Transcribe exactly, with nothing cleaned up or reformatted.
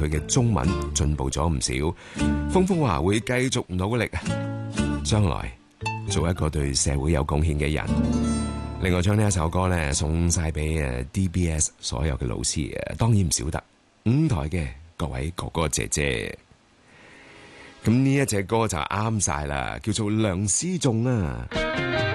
佢嘅中文進步咗唔少。峰峰話會繼續努力，將來做一個對社會有貢獻嘅人。另外將呢一首歌咧送晒俾誒 D B S 所有嘅老師啊，當然唔少得五台嘅各位哥哥姐姐。咁呢一隻歌就啱晒啦，叫做梁思頌啊。